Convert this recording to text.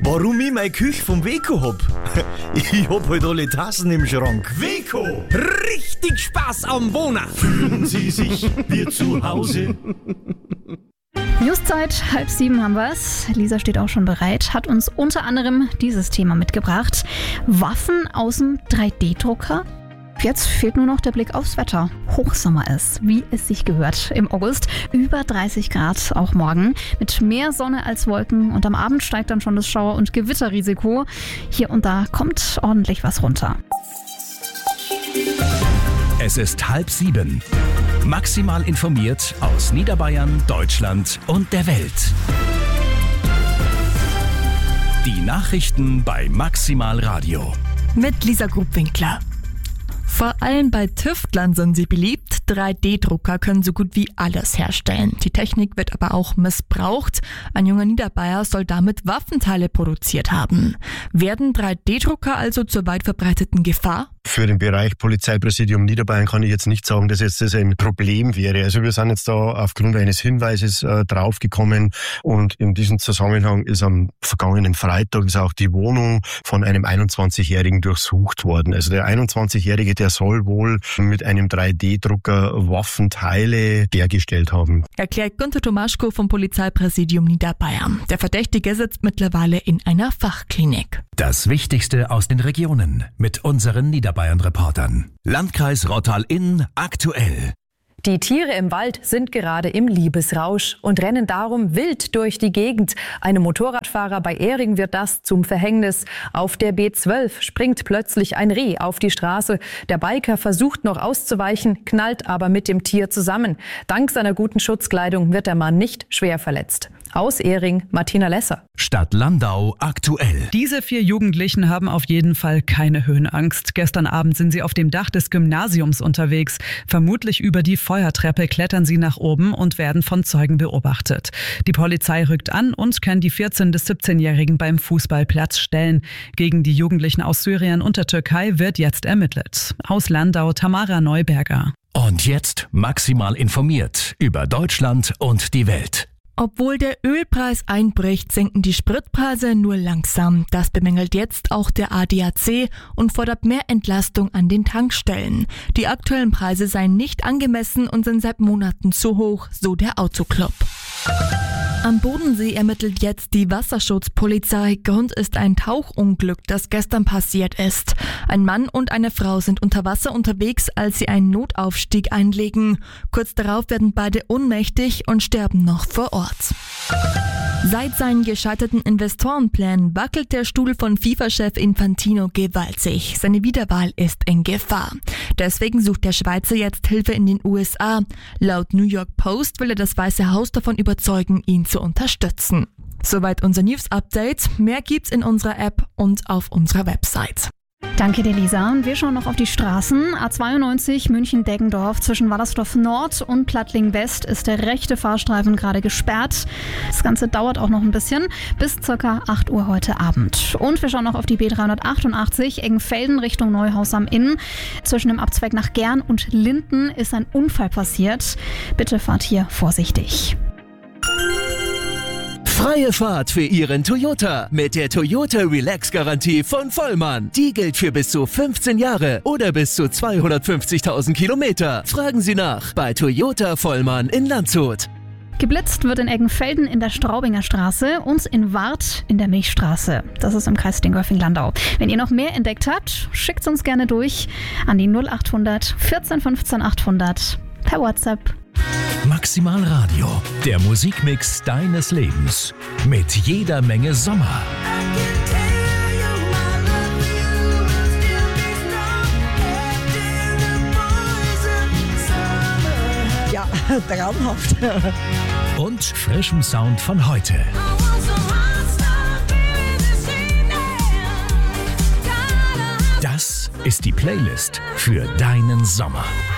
Warum ich meine Küche vom Weco hab? Ich hab halt alle Tassen im Schrank. Weco! Richtig Spaß am Wohnen. Fühlen Sie sich wie zu Hause? Newszeit, 6:30 haben wir's. Lisa steht auch schon bereit, hat uns unter anderem dieses Thema mitgebracht. Waffen aus dem 3D-Drucker? Jetzt fehlt nur noch der Blick aufs Wetter. Hochsommer ist, wie es sich gehört, im August. Über 30 Grad auch morgen. Mit mehr Sonne als Wolken und am Abend steigt dann schon das Schauer- und Gewitterrisiko. Hier und da kommt ordentlich was runter. Es ist 6:30. Maximal informiert aus Niederbayern, Deutschland und der Welt. Die Nachrichten bei Maximal Radio. Mit Lisa Grubwinkler. Vor allem bei Tüftlern sind sie beliebt. 3D-Drucker können so gut wie alles herstellen. Die Technik wird aber auch missbraucht. Ein junger Niederbayer soll damit Waffenteile produziert haben. Werden 3D-Drucker also zur weit verbreiteten Gefahr? Für den Bereich Polizeipräsidium Niederbayern kann ich jetzt nicht sagen, dass jetzt das ein Problem wäre. Also wir sind jetzt da aufgrund eines Hinweises draufgekommen und in diesem Zusammenhang ist am vergangenen Freitag ist auch die Wohnung von einem 21-Jährigen durchsucht worden. Also der 21-Jährige, der soll wohl mit einem 3D-Drucker Waffenteile hergestellt haben. Erklärt Günther Tomaschko vom Polizeipräsidium Niederbayern. Der Verdächtige sitzt mittlerweile in einer Fachklinik. Das Wichtigste aus den Regionen mit unseren Niederbayern-Reportern. Landkreis Rottal-Inn aktuell. Die Tiere im Wald sind gerade im Liebesrausch und rennen darum wild durch die Gegend. Einem Motorradfahrer bei Ehring wird das zum Verhängnis. Auf der B12 springt plötzlich ein Reh auf die Straße. Der Biker versucht noch auszuweichen, knallt aber mit dem Tier zusammen. Dank seiner guten Schutzkleidung wird der Mann nicht schwer verletzt. Aus Ehring, Martina Lesser. Stadt Landau aktuell. Diese 4 Jugendlichen haben auf jeden Fall keine Höhenangst. Gestern Abend sind sie auf dem Dach des Gymnasiums unterwegs. Vermutlich über die Feuertreppe klettern sie nach oben und werden von Zeugen beobachtet. Die Polizei rückt an und kann die 14- bis 17-Jährigen beim Fußballplatz stellen. Gegen die Jugendlichen aus Syrien und der Türkei wird jetzt ermittelt. Aus Landau, Tamara Neuberger. Und jetzt maximal informiert über Deutschland und die Welt. Obwohl der Ölpreis einbricht, senken die Spritpreise nur langsam. Das bemängelt jetzt auch der ADAC und fordert mehr Entlastung an den Tankstellen. Die aktuellen Preise seien nicht angemessen und sind seit Monaten zu hoch, so der Autoclub. Am Bodensee ermittelt jetzt die Wasserschutzpolizei. Grund ist ein Tauchunglück, das gestern passiert ist. Ein Mann und eine Frau sind unter Wasser unterwegs, als sie einen Notaufstieg einlegen. Kurz darauf werden beide ohnmächtig und sterben noch vor Ort. Seit seinen gescheiterten Investorenplänen wackelt der Stuhl von FIFA-Chef Infantino gewaltig. Seine Wiederwahl ist in Gefahr. Deswegen sucht der Schweizer jetzt Hilfe in den USA. Laut New York Post will er das Weiße Haus davon überzeugen, ihn zu unterstützen. Soweit unser News-Update. Mehr gibt's in unserer App und auf unserer Website. Danke dir, Lisa. Wir schauen noch auf die Straßen. A92 München-Deggendorf zwischen Wallersdorf Nord und Plattling West ist der rechte Fahrstreifen gerade gesperrt. Das Ganze dauert auch noch ein bisschen, bis ca. 8 Uhr heute Abend. Und wir schauen noch auf die B388 Eggenfelden Richtung Neuhaus am Inn. Zwischen dem Abzweig nach Gern und Linden ist ein Unfall passiert. Bitte fahrt hier vorsichtig. Freie Fahrt für Ihren Toyota mit der Toyota Relax-Garantie von Vollmann. Die gilt für bis zu 15 Jahre oder bis zu 250.000 Kilometer. Fragen Sie nach bei Toyota Vollmann in Landshut. Geblitzt wird in Eggenfelden in der Straubinger Straße und in Warth in der Milchstraße. Das ist im Kreis Dingolfing-Landau. Wenn ihr noch mehr entdeckt habt, schickt es uns gerne durch an die 0800 14 15 800 per WhatsApp. Maximal Radio, der Musikmix deines Lebens. Mit jeder Menge Sommer. Ja, traumhaft. Und frischem Sound von heute. Das ist die Playlist für deinen Sommer.